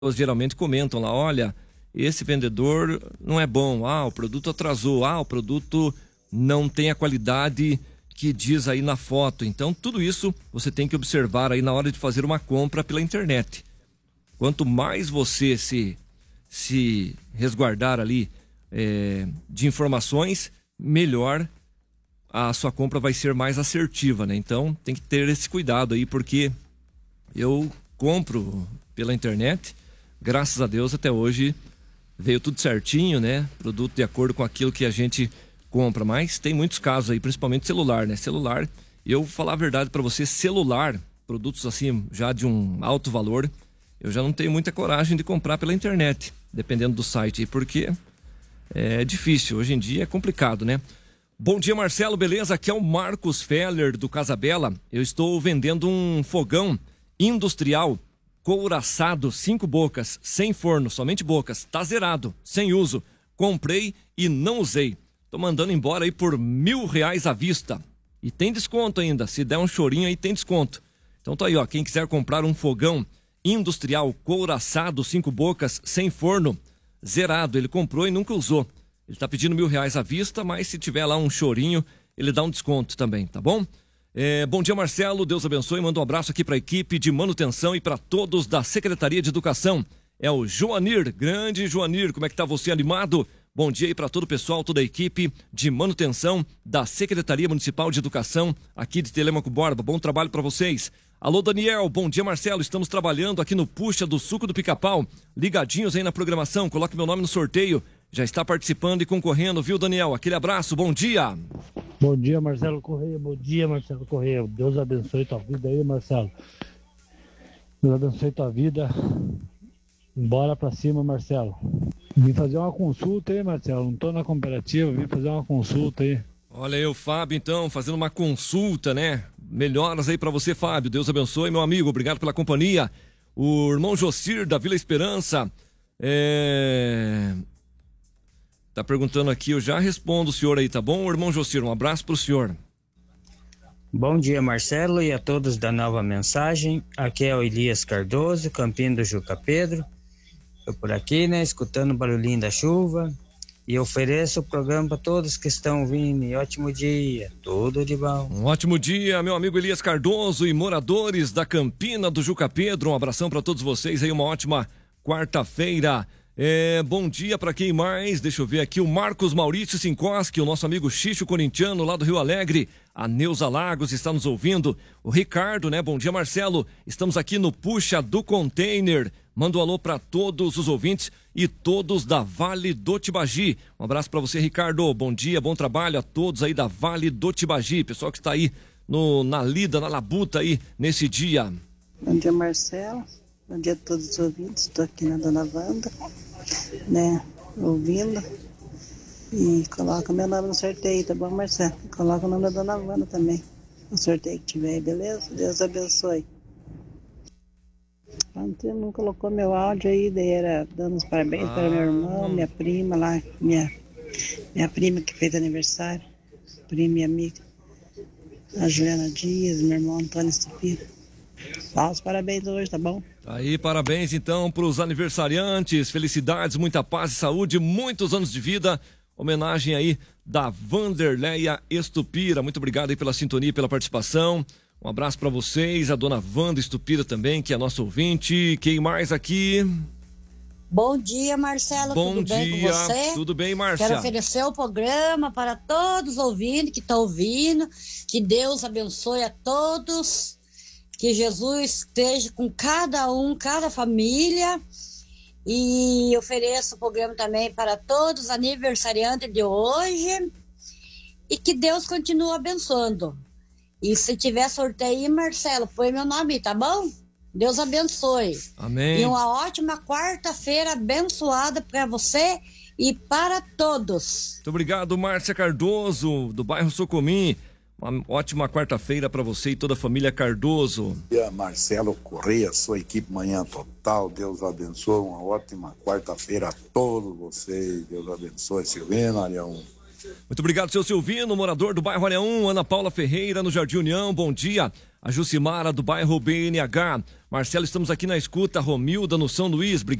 geralmente comentam lá, olha, esse vendedor não é bom, o produto atrasou, o produto não tem a qualidade que diz aí na foto. Então, tudo isso você tem que observar aí na hora de fazer uma compra pela internet. Quanto mais você se resguardar ali de informações, melhor a sua compra vai ser mais assertiva, né? Então, tem que ter esse cuidado aí, porque eu compro pela internet, graças a Deus até hoje veio tudo certinho, né? Produto de acordo com aquilo que a gente compra, mas tem muitos casos aí, principalmente celular, né? Celular, eu vou falar a verdade para você, celular, produtos assim já de um alto valor, eu já não tenho muita coragem de comprar pela internet, dependendo do site, porque é difícil, hoje em dia é complicado, né? Bom dia, Marcelo, beleza? Aqui é o Marcos Feller do Casabela. Eu estou vendendo um fogão industrial couraçado, 5 bocas, sem forno, somente bocas, tá zerado, sem uso. Comprei e não usei. Tô mandando embora aí por R$1.000 à vista. E tem desconto ainda, se der um chorinho aí tem desconto. Então tá aí, ó, quem quiser comprar um fogão industrial couraçado, 5 bocas, sem forno, zerado, ele comprou e nunca usou. Ele tá pedindo R$1.000 à vista, mas se tiver lá um chorinho, ele dá um desconto também, tá bom? Bom dia, Marcelo, Deus abençoe, manda um abraço aqui para a equipe de manutenção e para todos da Secretaria de Educação. É o Joanir, grande Joanir, como é que tá você, animado? Bom dia aí para todo o pessoal, toda a equipe de manutenção da Secretaria Municipal de Educação aqui de Telêmaco Borba, bom trabalho para vocês. Alô, Daniel, bom dia, Marcelo, estamos trabalhando aqui no Puxa do Suco do Pica-Pau, ligadinhos aí na programação, coloque meu nome no sorteio, já está participando e concorrendo, viu, Daniel? Aquele abraço, bom dia. Bom dia, Marcelo Correia. Bom dia, Marcelo Correia. Deus abençoe tua vida aí, Marcelo. Deus abençoe tua vida. Bora pra cima, Marcelo. Vim fazer uma consulta aí, Marcelo. Não tô na cooperativa, vim fazer uma consulta aí. Olha aí o Fábio, então, fazendo uma consulta, né? Melhoras aí pra você, Fábio. Deus abençoe, meu amigo. Obrigado pela companhia. O irmão Jocir, da Vila Esperança, tá perguntando aqui, eu já respondo o senhor aí, tá bom? Irmão Jocir, um abraço pro senhor. Bom dia, Marcelo, e a todos da Nova Mensagem. Aqui é o Elias Cardoso, Campinho do Juca Pedro. Eu por aqui, né, escutando o barulhinho da chuva. E ofereço o programa para todos que estão ouvindo. E ótimo dia, tudo de bom. Um ótimo dia, meu amigo Elias Cardoso e moradores da Campina do Juca Pedro. Um abração para todos vocês aí, uma ótima quarta-feira. Bom dia para quem mais? Deixa eu ver aqui, o Marcos Maurício Sinkoski, o nosso amigo Xixo Corintiano lá do Rio Alegre. A Neuza Lagos está nos ouvindo. O Ricardo, né? Bom dia, Marcelo. Estamos aqui no Puxa do Container. Manda um alô para todos os ouvintes e todos da Vale do Tibagi. Um abraço para você, Ricardo. Bom dia, bom trabalho a todos aí da Vale do Tibagi. Pessoal que está aí na lida, na labuta aí nesse dia. Bom dia, Marcelo. Bom dia a todos os ouvintes. Estou aqui na Dona Wanda, né, ouvindo. E coloca meu nome no sorteio, tá bom, Marcelo? Coloca o nome da Dona Wanda também no sorteio que tiver, beleza? Deus abençoe. Ontem não colocou meu áudio aí, daí era dando os parabéns para meu irmão, minha prima lá, minha prima que fez aniversário, prima e amiga, a Juliana Dias, meu irmão Antônio Estupira. Dá os parabéns hoje, tá bom? Aí, parabéns então para os aniversariantes, felicidades, muita paz e saúde, muitos anos de vida. Homenagem aí da Vanderleia Estupira. Muito obrigado aí pela sintonia e pela participação. Um abraço para vocês, a dona Wanda Estupira também, que é nossa ouvinte. Quem mais aqui? Bom dia, Marcelo. Tudo bem com você? Tudo bem, Márcia? Quero oferecer o programa para todos os ouvintes que estão ouvindo. Que Deus abençoe a todos. Que Jesus esteja com cada um, cada família. E ofereço o programa também para todos os aniversariantes de hoje. E que Deus continue abençoando. E se tiver sorteio, Marcelo, põe meu nome, tá bom? Deus abençoe. Amém. E uma ótima quarta-feira abençoada para você e para todos. Muito obrigado, Márcia Cardoso, do bairro Socomim. Uma ótima quarta-feira para você e toda a família Cardoso. Bom dia, Marcelo Correia, sua equipe Manhã Total. Deus abençoe. Uma ótima quarta-feira a todos vocês. Deus abençoe. Silvina, Arião. Muito obrigado, seu Silvino, morador do bairro Areão, Ana Paula Ferreira, no Jardim União, bom dia. A Jucimara do bairro BNH. Marcelo, estamos aqui na escuta. Romilda no São Luís.